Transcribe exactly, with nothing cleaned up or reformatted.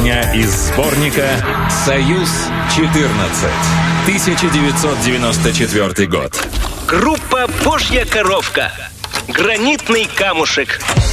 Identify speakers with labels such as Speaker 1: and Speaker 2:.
Speaker 1: Песня из сборника «Союз-четырнадцать», тысяча девятьсот девяносто четвёртый год.
Speaker 2: Группа «Божья коровка». Гранитный камушек.